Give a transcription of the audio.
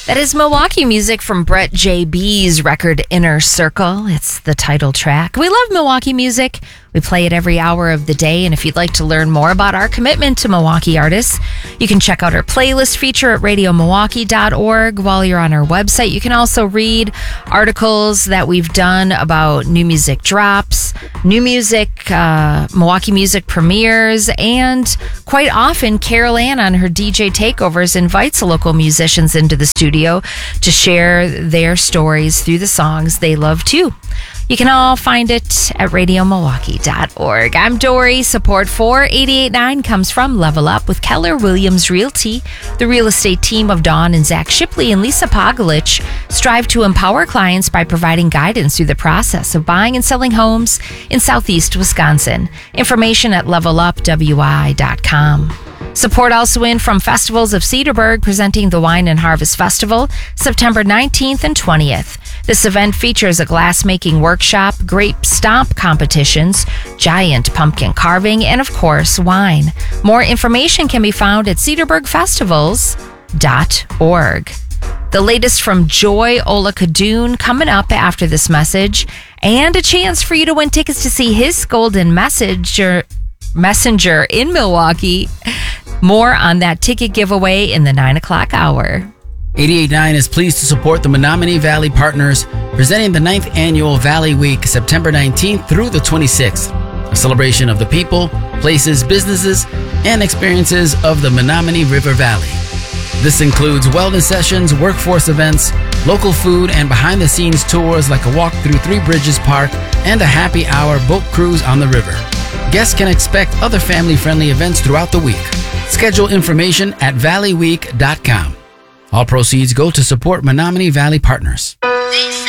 That is Milwaukee music from Brett J.B.'s record Inner Circle. It's the title track. We love Milwaukee music. We play it every hour of the day. And if you'd like to learn more about our commitment to Milwaukee artists, you can check out our playlist feature at radiomilwaukee.org. While you're on our website, you can also read articles that we've done about new music drops, new music, Milwaukee music premieres, and quite often Carol Ann on her DJ takeovers invites local musicians into the studio to share their stories through the songs they love too. You can all find it at radiomilwaukee.org. I'm Dory. Support for 88.9 comes from Level Up with Keller Williams Realty. The real estate team of Dawn and Zach Shipley and Lisa Pogolich strive to empower clients by providing guidance through the process of buying and selling homes in Southeast Wisconsin. Information at levelupwi.com. Support also in from Festivals of Cedarburg, presenting the Wine and Harvest Festival, September 19th and 20th. This event features a glass-making workshop, grape stomp competitions, giant pumpkin carving, and, of course, wine. More information can be found at cedarburgfestivals.org. The latest from Joy Olakadoon coming up after this message, and a chance for you to win tickets to see his Golden Messenger in Milwaukee. More on that ticket giveaway in the 9 o'clock hour. 88.9 is pleased to support the Menominee Valley Partners, presenting the 9th Annual Valley Week, September 19th through the 26th. A celebration of the people, places, businesses, and experiences of the Menominee River Valley. This includes wellness sessions, workforce events, local food, and behind-the-scenes tours like a walk through Three Bridges Park and a happy hour boat cruise on the river. Guests can expect other family-friendly events throughout the week. Schedule information at valleyweek.com. All proceeds go to support Menominee Valley Partners.